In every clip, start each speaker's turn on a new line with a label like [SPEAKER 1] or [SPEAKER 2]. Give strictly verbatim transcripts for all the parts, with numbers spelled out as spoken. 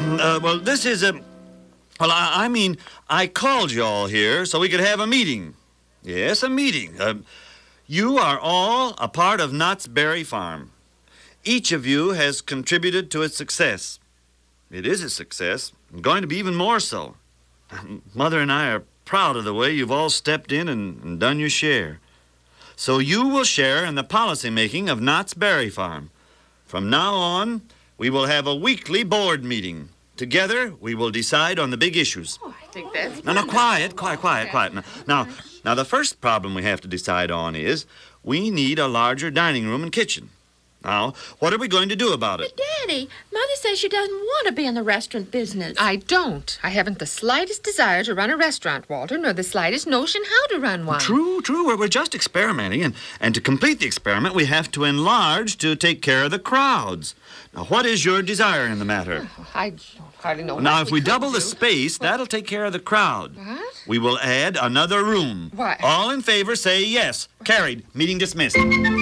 [SPEAKER 1] uh, well, this is a... Well, I, I mean, I called you all here so we could have a meeting. Yes, a meeting. Uh, you are all a part of Knott's Berry Farm. Each of you has contributed to its success. It is a success, and going to be even more so. Mother and I are proud of the way you've all stepped in and, and done your share. So you will share in the policy making of Knott's Berry Farm. From now on, we will have a weekly board meeting. Together, we will decide on the big issues.
[SPEAKER 2] Oh, I think that's...
[SPEAKER 1] No, no, quiet, quiet, quiet, quiet. Now, now, now, the first problem we have to decide on is we need a larger dining room and kitchen. Now, what are we going to do about it?
[SPEAKER 3] But, Daddy, Mother says she doesn't want to be in the restaurant business.
[SPEAKER 2] I don't. I haven't the slightest desire to run a restaurant, Walter, nor the slightest notion how to run one.
[SPEAKER 1] True, true. We're, we're just experimenting, and, and to complete the experiment, we have to enlarge to take care of the crowds. Now, what is your desire in the matter?
[SPEAKER 2] Oh, I hardly know.
[SPEAKER 1] Now,
[SPEAKER 2] what
[SPEAKER 1] if we
[SPEAKER 2] could
[SPEAKER 1] double the
[SPEAKER 2] do.
[SPEAKER 1] space, that'll take care of the crowd.
[SPEAKER 2] What?
[SPEAKER 1] We will add another room.
[SPEAKER 2] Why?
[SPEAKER 1] All in favor, say yes. Carried. Meeting dismissed.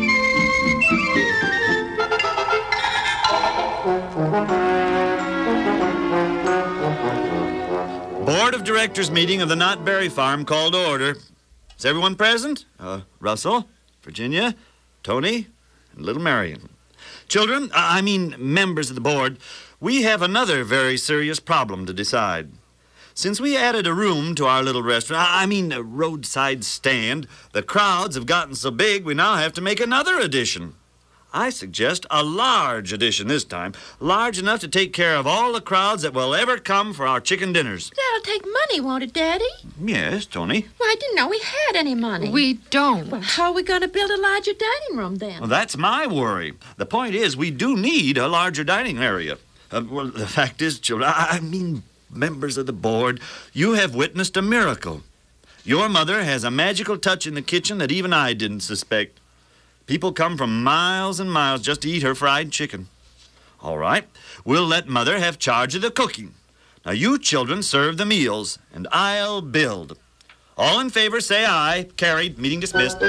[SPEAKER 1] Board of Directors meeting of the Knott Berry Farm called to order. Is everyone present? Uh, Russell, Virginia, Tony, and little Marion. Children, I mean members of the board, we have another very serious problem to decide. Since we added a room to our little restaurant, I mean a roadside stand, the crowds have gotten so big we now have to make another addition. I suggest a large addition this time, large enough to take care of all the crowds that will ever come for our chicken dinners.
[SPEAKER 3] That'll take money, won't it, Daddy?
[SPEAKER 1] Yes, Tony.
[SPEAKER 3] Well, I didn't know we had any money.
[SPEAKER 2] We don't.
[SPEAKER 3] Well, how are we going to build a larger dining room then?
[SPEAKER 1] Well, that's my worry. The point is, we do need a larger dining area. Uh, well, the fact is, children, I, I mean, members of the board, you have witnessed a miracle. Your mother has a magical touch in the kitchen that even I didn't suspect. People come from miles and miles just to eat her fried chicken. All right, we'll let Mother have charge of the cooking. Now, you children serve the meals, and I'll build. All in favor, say aye. Carried. Meeting dismissed.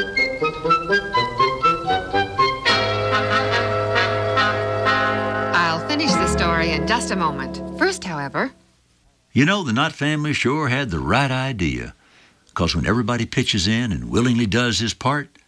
[SPEAKER 2] I'll finish the story in just a moment. First, however...
[SPEAKER 4] You know, the Knott family sure had the right idea. Because when everybody pitches in and willingly does his part,